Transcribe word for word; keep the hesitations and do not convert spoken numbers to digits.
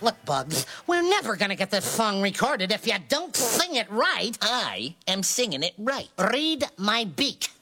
Look, Bugs, we're never gonna get this song recorded if you don't sing it right. I am singing it right. Read my beak.